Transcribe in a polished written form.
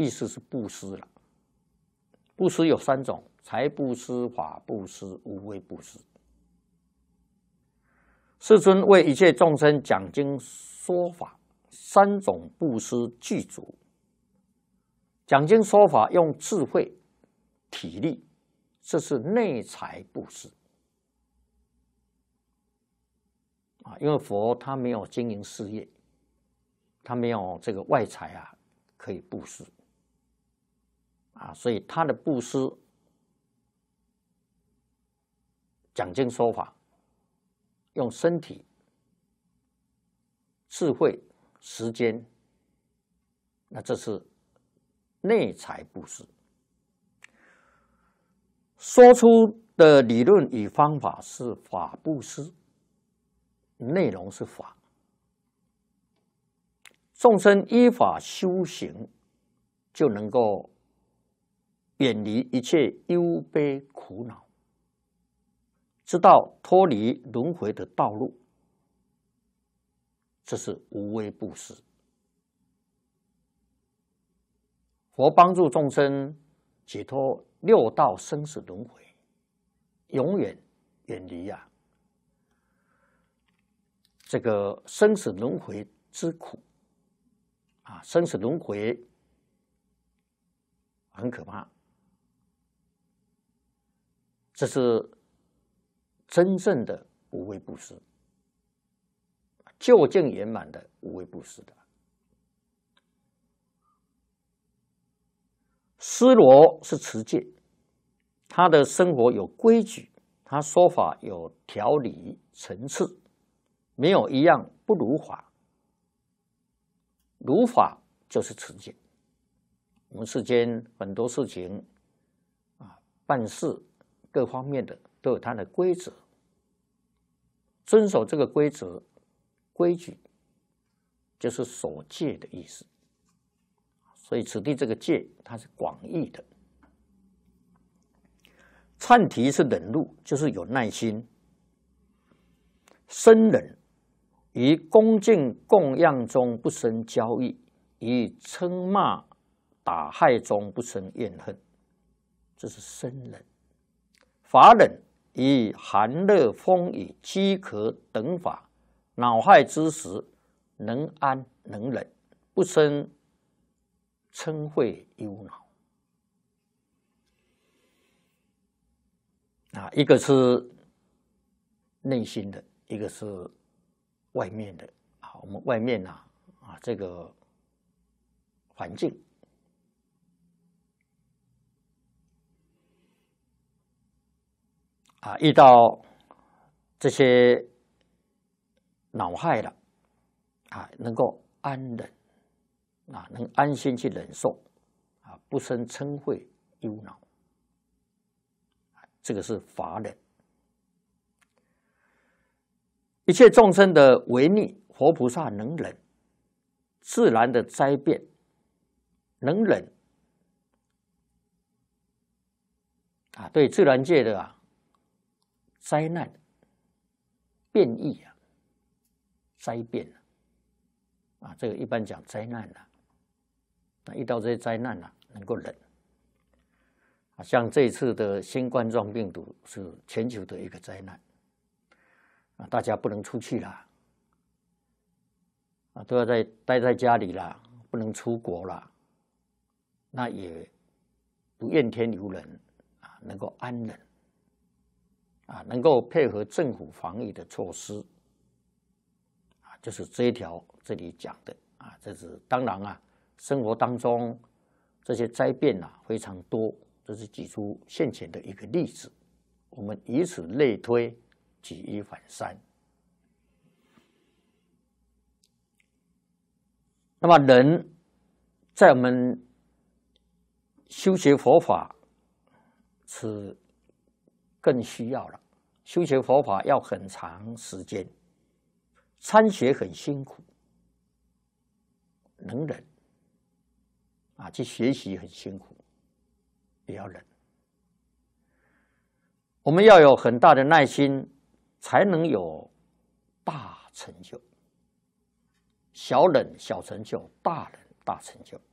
意思是布施了。布施有3种：财布施、法布施、无畏布施。世尊为一切众生讲经说法，3种布施具足。讲经说法用智慧、体力，这是内财布施。因为佛他没有经营事业，他没有这个外财可以布施所以他的布施讲经说法，用身体、智慧、时间，那这是内财布施。说出的理论与方法是法布施，内容是法。众生依法修行，就能够远离一切忧悲苦恼，知道脱离轮回的道路，这是无畏布施。佛帮助众生解脱6道生死轮回，永远远离这个生死轮回之苦生死轮回很可怕，这是真正的无畏布施，究竟圆满的无畏布施的。尸罗是持戒，他的生活有规矩，他说法有条理层次，没有一样不如法。如法就是持戒。我们世间很多事情办事各方面的都有它的规则，遵守这个规则规矩，就是守戒的意思。所以此地这个戒它是广义的。忏提是忍辱，就是有耐心。生忍，于恭敬供养中不生骄逸，于称骂打害中不生怨恨，这是生忍。法忍，于寒热风雨饥渴等法恼害之时，能安能忍，不生嗔恚忧恼。一个是内心的，一个是外面的。我们外面这个环境遇到这些恼害了能够安忍能安心去忍受不生嗔恚忧恼，这个是法忍。一切众生的违逆，佛菩萨能忍；自然的灾变能忍对自然界的灾难变异灾变这个一般讲灾难遇到这些灾难能够忍像这一次的新冠状病毒是全球的一个灾难大家不能出去啦都要待在家里啦，不能出国啦，那也不怨天尤人能够安忍能够配合政府防疫的措施就是这一条这里讲的这是当然生活当中这些灾变非常多，这是举出现前的一个例子，我们以此类推，举一反三。那么人在我们修学佛法是更需要了，修学佛法要很长时间，参学很辛苦，能忍去学习很辛苦，也要忍。我们要有很大的耐心，才能有大成就。小忍小成就，大忍大成就。